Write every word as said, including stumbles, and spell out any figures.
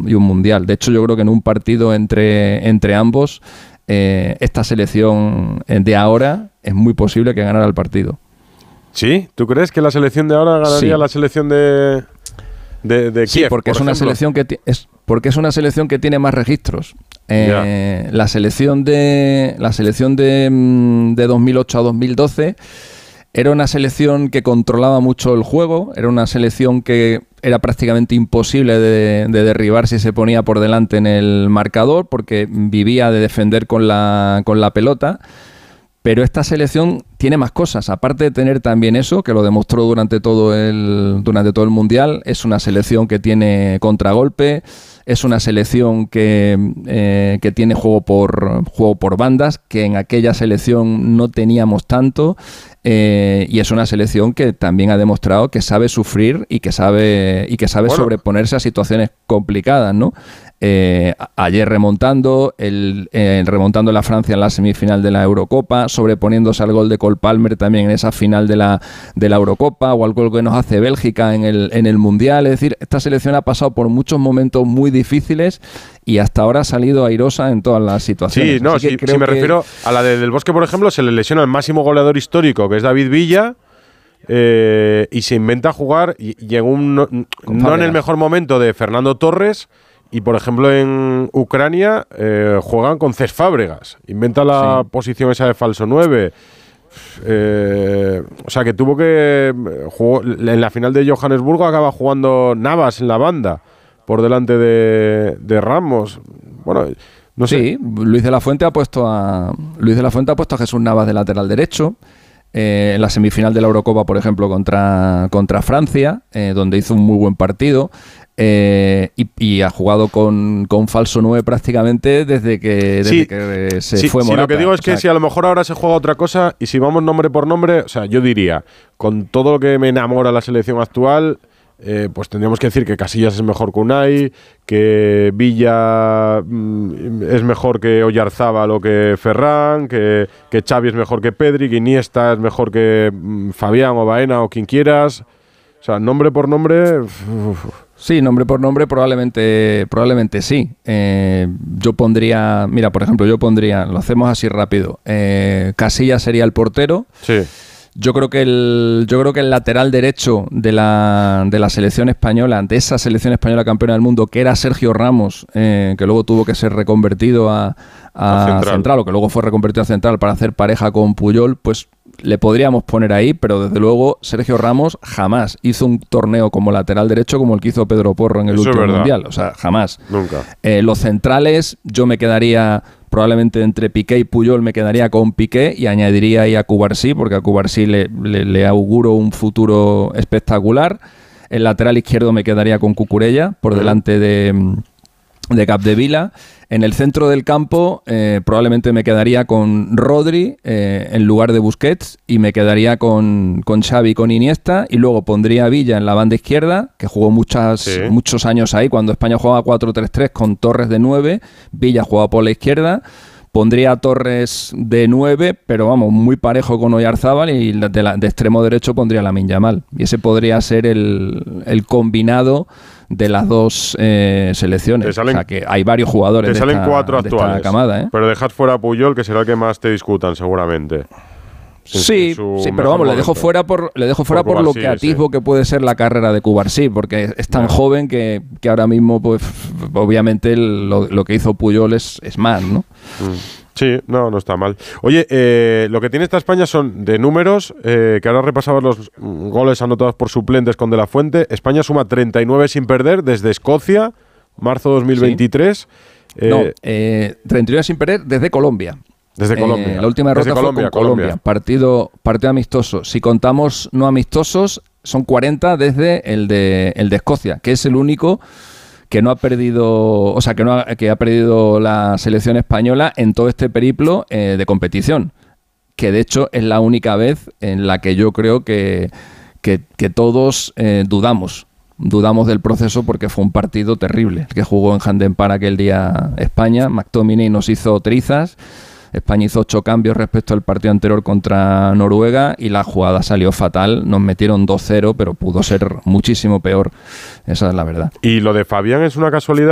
y un mundial. De hecho, yo creo que en un partido entre, entre ambos, eh, esta selección de ahora es muy posible que ganara el partido. ¿Sí? ¿Tú crees que la selección de ahora ganaría sí. la selección de, de, de Kiev? Sí, porque por es una ejemplo? selección que t- es porque es una selección que tiene más registros. Eh, yeah. La selección de la selección de, de dos mil ocho a dos mil doce era una selección que controlaba mucho el juego, era una selección que era prácticamente imposible de, de derribar si se ponía por delante en el marcador, porque vivía de defender con la, con la pelota. Pero esta selección tiene más cosas, aparte de tener también eso, que lo demostró durante todo el, durante todo el Mundial. Es una selección que tiene contragolpe, es una selección que, eh, que tiene juego por, juego por bandas, que en aquella selección no teníamos tanto, eh, y es una selección que también ha demostrado que sabe sufrir y que sabe, y que sabe bueno. sobreponerse a situaciones complicadas, ¿no? Eh, ayer remontando, el, eh, remontando la Francia en la semifinal de la Eurocopa, sobreponiéndose al gol de Cole Palmer también en esa final de la, de la Eurocopa, o al gol que nos hace Bélgica en el, en el Mundial. Es decir, esta selección ha pasado por muchos momentos muy difíciles y hasta ahora ha salido airosa en todas las situaciones. Sí, no, si, si me que... refiero a la de Del Bosque, por ejemplo, se le lesiona el máximo goleador histórico, que es David Villa, eh, y se inventa jugar, y llegó un, no, no en el mejor momento de Fernando Torres. Y, por ejemplo, en Ucrania eh, juegan con Cesc Fábregas. Inventa la sí. posición esa de falso nueve. Eh, o sea, que tuvo que... Jugó, en la final de Johannesburgo acaba jugando Navas en la banda, por delante de, de Ramos. Bueno, no sé. Sí, Luis de la Fuente ha puesto a, Luis de la Fuente ha puesto a Jesús Navas de lateral derecho. Eh, en la semifinal de la Eurocopa, por ejemplo, contra, contra Francia, eh, donde hizo un muy buen partido. Eh, y, y ha jugado con, con falso nueve prácticamente desde que, desde sí, que se sí, fue sí, Morata. Lo que digo es que o sea, si a lo mejor ahora se juega otra cosa, y si vamos nombre por nombre, o sea, yo diría, con todo lo que me enamora la selección actual, eh, pues tendríamos que decir que Casillas es mejor que Unai, que Villa mm, es mejor que Oyarzábal o que Ferran, que, que Xavi es mejor que Pedri, que Iniesta es mejor que mm, Fabián o Baena o quien quieras. O sea, nombre por nombre... Uf. Sí, nombre por nombre probablemente probablemente sí. Eh, yo pondría, mira, por ejemplo, yo pondría, lo hacemos así rápido, eh, Casillas sería el portero. Sí. Yo creo que el yo creo que el lateral derecho de la, de la selección española, de esa selección española campeona del mundo, que era Sergio Ramos, eh, que luego tuvo que ser reconvertido a, a, a central. central, o que luego fue reconvertido a central para hacer pareja con Puyol, pues le podríamos poner ahí, pero desde luego Sergio Ramos jamás hizo un torneo como lateral derecho como el que hizo Pedro Porro en el Eso último mundial. O sea, jamás. Nunca. Eh, los centrales, yo me quedaría probablemente entre Piqué y Puyol, me quedaría con Piqué y añadiría ahí a Cubarsí, porque a Cubarsí le, le, le auguro un futuro espectacular. El lateral izquierdo me quedaría con Cucurella, por delante de... de Capdevila. En el centro del campo eh, probablemente me quedaría con Rodri eh, en lugar de Busquets, y me quedaría con, con Xavi y con Iniesta, y luego pondría a Villa en la banda izquierda, que jugó muchas, sí. muchos años ahí, cuando España jugaba cuatro tres tres con Torres de nueve, Villa jugaba por la izquierda. Pondría a Torres de nueve, pero vamos, muy parejo con Oyarzábal, y de, la, de extremo derecho pondría a Lamine Yamal. Y ese podría ser el, el combinado de las dos eh, selecciones. Salen, o sea, que hay varios jugadores te salen de esta, cuatro de actuales, esta camada, ¿eh? Pero dejad fuera a Puyol, que será el que más te discutan seguramente. Sí, sí, pero vamos, le dejo fuera por le dejo fuera por, por lo que atisbo sí. que puede ser la carrera de Cubarsí, porque es tan yeah. joven que, que ahora mismo, pues obviamente lo, lo que hizo Puyol es, es más, ¿no? Mm. Sí, no, no está mal. Oye, eh, lo que tiene esta España son de números, eh, que ahora repasabas los goles anotados por suplentes con De la Fuente. España suma treinta y nueve sin perder desde Escocia, marzo dos mil veintitrés. Sí. Eh, no, eh, treinta y nueve sin perder desde Colombia. Desde Colombia. Eh, la última derrota desde fue Colombia, con Colombia. Colombia. Partido, partido amistoso. Si contamos no amistosos, son cuarenta desde el de, el de Escocia, que es el único que no ha perdido, o sea, que no ha, que ha perdido la selección española en todo este periplo eh, de competición, que de hecho es la única vez en la que yo creo que, que, que todos eh, dudamos. Dudamos del proceso, porque fue un partido terrible el que jugó en Hampden Park aquel día España. McTominay nos hizo trizas. España hizo ocho cambios respecto al partido anterior contra Noruega y la jugada salió fatal. Nos metieron dos cero, pero pudo ser muchísimo peor. Esa es la verdad. ¿Y lo de Fabián es una casualidad?